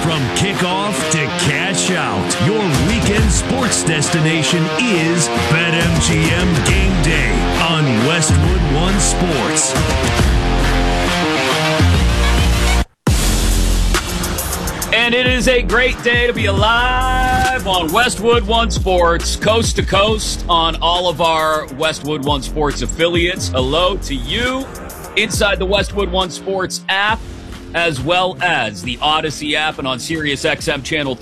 From kickoff to cash out, your weekend sports destination is BetMGM Game Day on Westwood One Sports. And it is a great day to be alive on Westwood One Sports, coast to coast on all of our Westwood One Sports affiliates. Hello to you inside the Westwood One Sports app, as well as the Odyssey app and on SiriusXM channel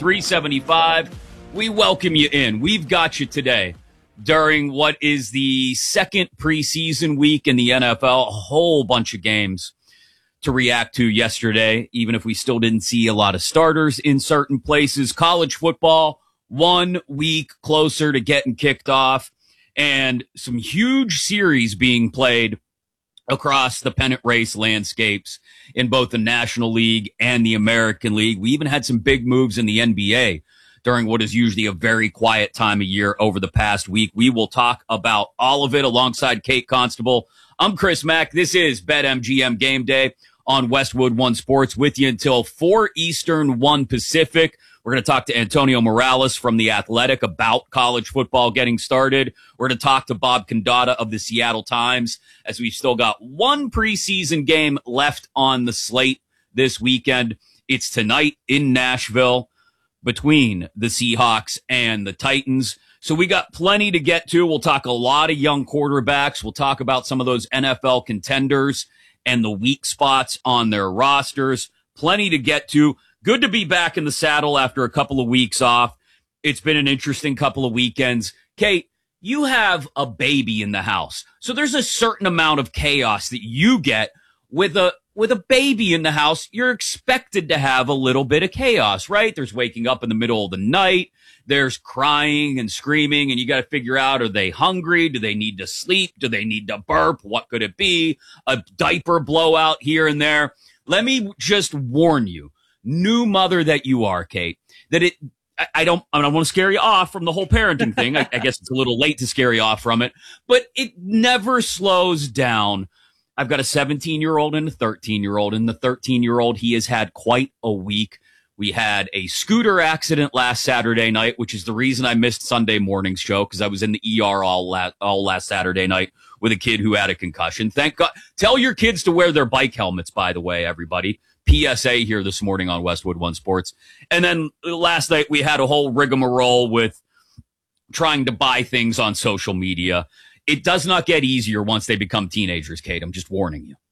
375. We welcome you in. We've got you today during what is the second preseason week in the NFL. A whole bunch of games to react to yesterday, even if we still didn't see a lot of starters in certain places. College football, 1 week closer to getting kicked off, and some huge series being played across the pennant race landscapes in both the National League and the American League. We even had some big moves in the NBA during what is usually a very quiet time of year over the past week. We will talk about all of it alongside Kate Constable. I'm Chris Mack. This is BetMGM Game Day on Westwood One Sports with you until 4 Eastern, 1 Pacific. We're going to talk to Antonio Morales from The Athletic about college football getting started. We're going to talk to Bob Condotta of the Seattle Times, as we've still got one preseason game left on the slate this weekend. It's tonight in Nashville between the Seahawks and the Titans. So we got plenty to get to. We'll talk a lot of young quarterbacks. We'll talk about some of those NFL contenders and the weak spots on their rosters. Plenty to get to. Good to be back in the saddle after a couple of weeks off. It's been an interesting couple of weekends. Kate, you have a baby in the house, so there's a certain amount of chaos that you get with a baby in the house. You're expected to have a little bit of chaos, right? There's waking up in the middle of the night. There's crying and screaming, and you got to figure out, are they hungry? Do they need to sleep? Do they need to burp? What could it be? A diaper blowout here and there. Let me just warn you, new mother that you are, Kate, that I don't want to scare you off from the whole parenting thing. I guess it's a little late to scare you off from it, but it never slows down. I've got a 17-year-old and a 13-year-old, and the 13-year-old, he has had quite a week. We had a scooter accident last Saturday night, which is the reason I missed Sunday morning's show, because I was in the ER all last Saturday night with a kid who had a concussion. Thank God. Tell your kids to wear their bike helmets, by the way, everybody. PSA here this morning on Westwood One Sports. And then last night we had a whole rigmarole with trying to buy things on social media. It does not get easier once they become teenagers, Kate. I'm just warning you.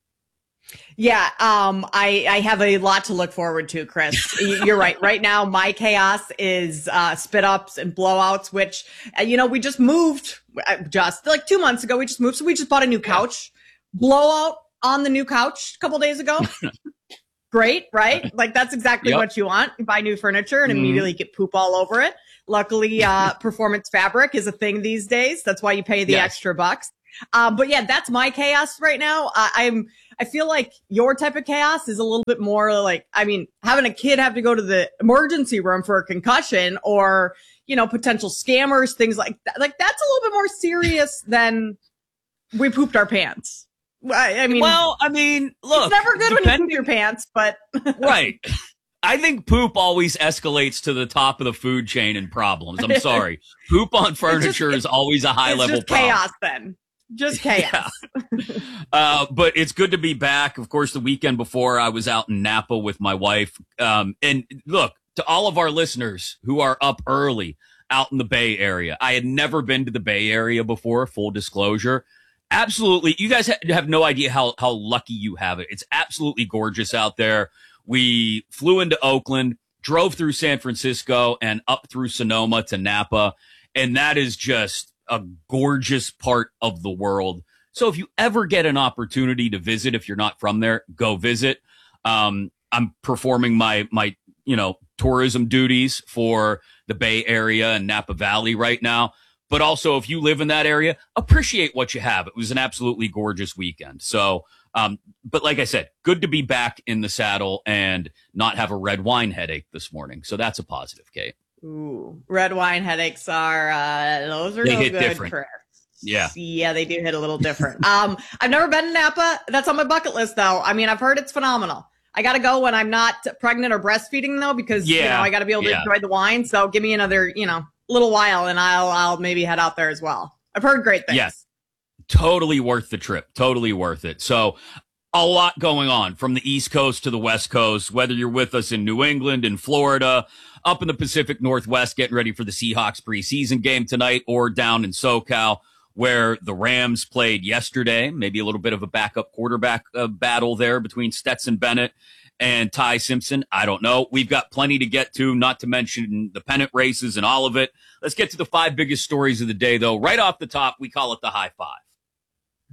Yeah, I have a lot to look forward to, Chris. You're right. Right now, my chaos is spit ups and blowouts, which, we just moved just like 2 months ago. We just moved. So we just bought a new couch. Blowout on the new couch a couple days ago. Great, right? Like, that's exactly what you want. You buy new furniture and immediately get poop all over it. Luckily, performance fabric is a thing these days. That's why you pay the extra bucks. But yeah, that's my chaos right now. I feel like your type of chaos is a little bit more like, having a kid have to go to the emergency room for a concussion, or, potential scammers, things like that. Like, that's a little bit more serious than we pooped our pants. Look, it's never good when you poop your pants, but right. I think poop always escalates to the top of the food chain in problems. I'm sorry. Poop on furniture is always a high level problem. Chaos then. Just chaos. Yeah. But it's good to be back. Of course, the weekend before I was out in Napa with my wife. And look, to all of our listeners who are up early out in the Bay Area, I had never been to the Bay Area before, full disclosure. Absolutely. You guys have no idea how lucky you have it. It's absolutely gorgeous out there. We flew into Oakland, drove through San Francisco, and up through Sonoma to Napa. And that is just a gorgeous part of the world. So if you ever get an opportunity to visit, if you're not from there, go visit. I'm performing my tourism duties for the Bay Area and Napa Valley right now. But also, if you live in that area, appreciate what you have. It was an absolutely gorgeous weekend. So, but like I said, good to be back in the saddle and not have a red wine headache this morning. So that's a positive, Kate. Ooh, red wine headaches are, those are they no hit good, different. Chris. Yeah. Yeah, they do hit a little different. I've never been to Napa. That's on my bucket list, though. I've heard it's phenomenal. I got to go when I'm not pregnant or breastfeeding though, because I got to be able to enjoy the wine. So give me another, little while and I'll maybe head out there as well. I've heard great things. Yes. Totally worth the trip. Totally worth it. So a lot going on from the East Coast to the West Coast, whether you're with us in New England, in Florida, up in the Pacific Northwest, getting ready for the Seahawks preseason game tonight, or down in SoCal, where the Rams played yesterday. Maybe a little bit of a backup quarterback battle there between Stetson Bennett and Ty Simpson. I don't know. We've got plenty to get to, not to mention the pennant races and all of it. Let's get to the 5 biggest stories of the day, though. Right off the top, we call it the high five.